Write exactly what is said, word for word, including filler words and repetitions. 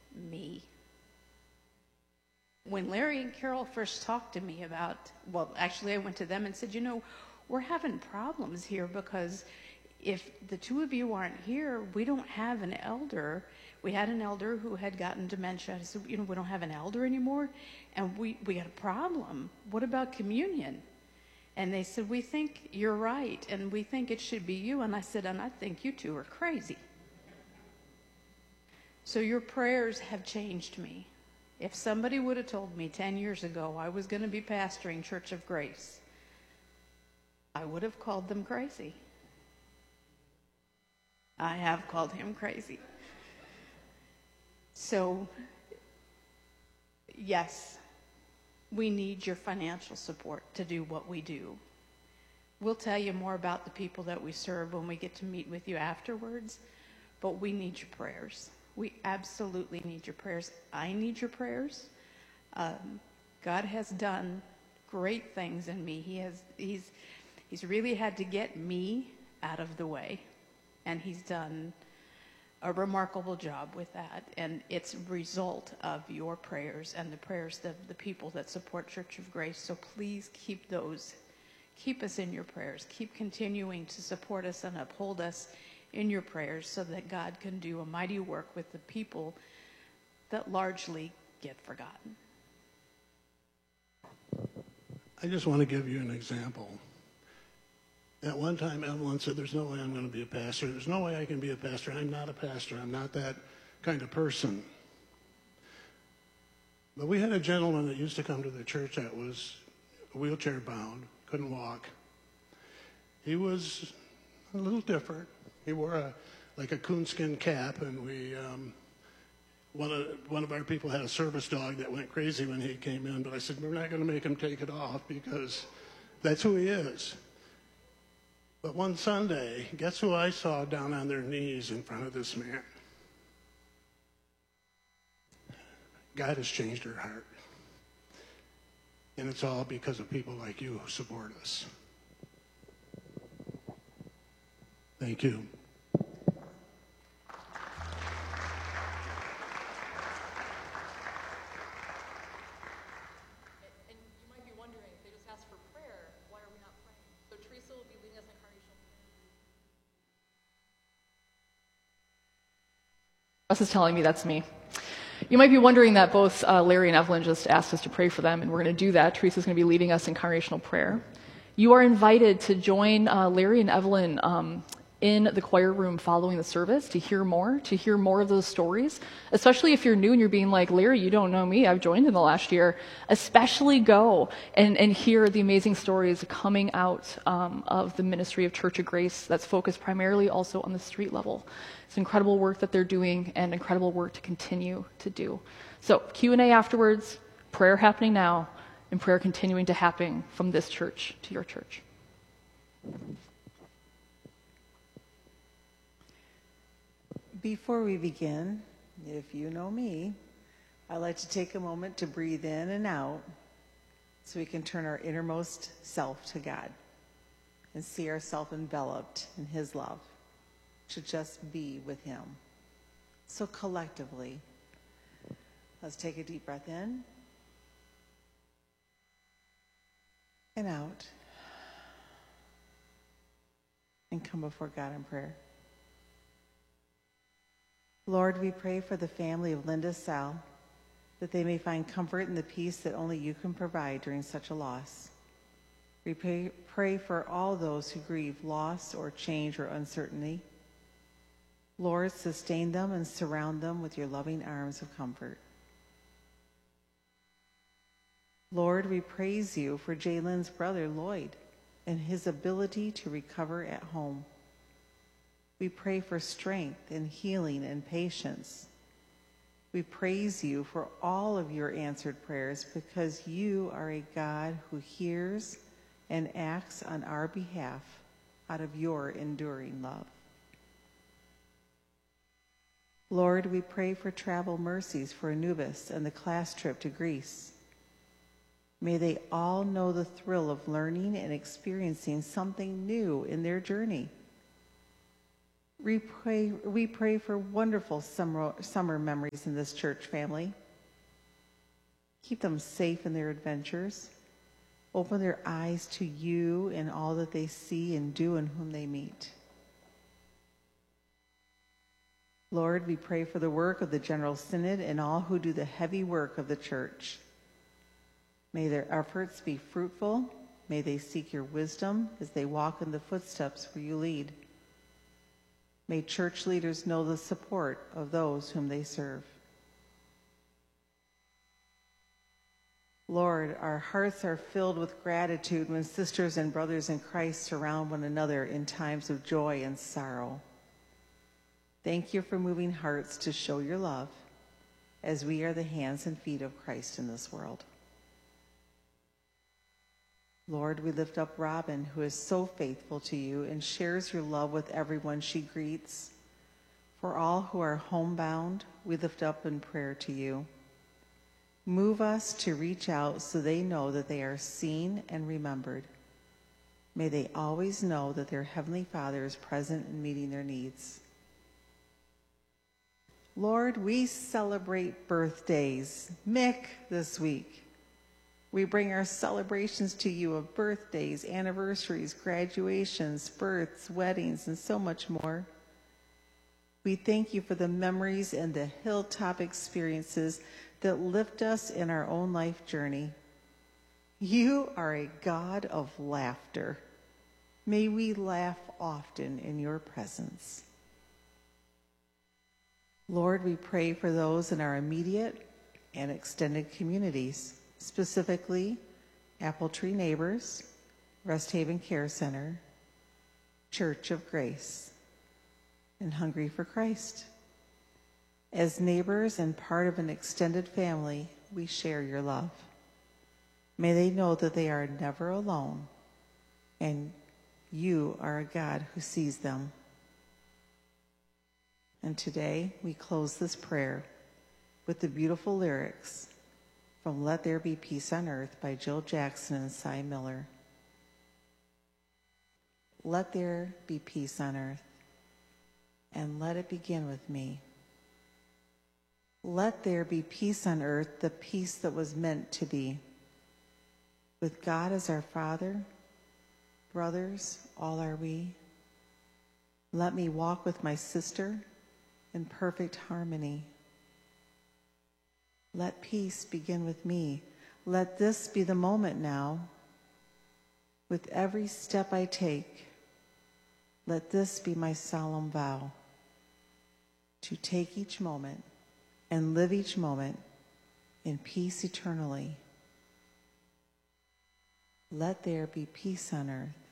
me. When Larry and Carol first talked to me about, well, actually I went to them and said, you know, we're having problems here because if the two of you aren't here, we don't have an elder. We had an elder who had gotten dementia. I said, you know, we don't have an elder anymore, and we, we got a problem. What about communion? And they said, we think you're right, and we think it should be you. And I said, and I think you two are crazy. So your prayers have changed me. If somebody would have told me ten years ago I was going to be pastoring Church of Grace, I would have called them crazy. I have called him crazy. So, yes, we need your financial support to do what we do. We'll tell you more about the people that we serve when we get to meet with you afterwards, but we need your prayers. We absolutely need your prayers. I need your prayers. Um, God has done great things in me. He has, he's, he's really had to get me out of the way, and he's done a remarkable job with that, and it's a result of your prayers and the prayers of the people that support Church of Grace. So please keep those, keep us in your prayers. Keep continuing to support us and uphold us in your prayers so that God can do a mighty work with the people that largely get forgotten. I just want to give you an example. At one time, Evelyn said, there's no way I'm going to be a pastor. There's no way I can be a pastor. I'm not a pastor. I'm not that kind of person. But we had a gentleman that used to come to the church that was wheelchair bound, couldn't walk. He was a little different. He wore a like a coonskin cap, and we um, one of one of our people had a service dog that went crazy when he came in. But I said, we're not going to make him take it off because that's who he is. But one Sunday, guess who I saw down on their knees in front of this man? God has changed her heart. And it's all because of people like you who support us. Thank you. Russ is telling me that's me. You might be wondering that both uh, Larry and Evelyn just asked us to pray for them, and we're going to do that. Teresa's going to be leading us in congregational prayer. You are invited to join uh, Larry and Evelyn um, in the choir room following the service to hear more, to hear more of those stories, especially if you're new and you're being like, Larry, you don't know me, I've joined in the last year. Especially go and, and hear the amazing stories coming out um, of the ministry of Church of Grace that's focused primarily also on the street level. It's incredible work that they're doing and incredible work to continue to do. So Q and A afterwards, prayer happening now, and prayer continuing to happen from this church to your church. Before we begin, if you know me, I like to take a moment to breathe in and out so we can turn our innermost self to God and see ourselves enveloped in his love, to just be with him. So collectively, let's take a deep breath in and out and come before God in prayer. Lord, we pray for the family of Linda Sal, that they may find comfort in the peace that only you can provide during such a loss. We pray, pray for all those who grieve loss or change or uncertainty. Lord, sustain them and surround them with your loving arms of comfort. Lord, we praise you for Jalen's brother, Lloyd, and his ability to recover at home. We pray for strength and healing and patience. We praise you for all of your answered prayers because you are a God who hears and acts on our behalf out of your enduring love. Lord, we pray for travel mercies for Anubis and the class trip to Greece. May they all know the thrill of learning and experiencing something new in their journey. We pray, we pray for wonderful summer, summer memories in this church family. Keep them safe in their adventures. Open their eyes to you and all that they see and do and whom they meet. Lord, we pray for the work of the General Synod and all who do the heavy work of the church. May their efforts be fruitful. May they seek your wisdom as they walk in the footsteps where you lead. May church leaders know the support of those whom they serve. Lord, our hearts are filled with gratitude when sisters and brothers in Christ surround one another in times of joy and sorrow. Thank you for moving hearts to show your love as we are the hands and feet of Christ in this world. Lord, we lift up Robin, who is so faithful to you and shares your love with everyone she greets. For all who are homebound, we lift up in prayer to you. Move us to reach out so they know that they are seen and remembered. May they always know that their Heavenly Father is present in meeting their needs. Lord, we celebrate birthdays. Mick this week. We bring our celebrations to you of birthdays, anniversaries, graduations, births, weddings, and so much more. We thank you for the memories and the hilltop experiences that lift us in our own life journey. You are a God of laughter. May we laugh often in your presence. Lord, we pray for those in our immediate and extended communities, specifically Apple Tree Neighbors, Rest Haven Care Center, Church of Grace, and Hungry for Christ. As neighbors and part of an extended family, we share your love. May they know that they are never alone, and you are a God who sees them. And today, we close this prayer with the beautiful lyrics from Let There Be Peace on Earth by Jill Jackson and Cy Miller. Let there be peace on earth, and let it begin with me. Let there be peace on earth, the peace that was meant to be. With God as our Father, brothers, all are we. Let me walk with my sister in perfect harmony. Let peace begin with me. Let this be the moment now. With every step I take, let this be my solemn vow, to take each moment and live each moment in peace eternally. Let there be peace on earth,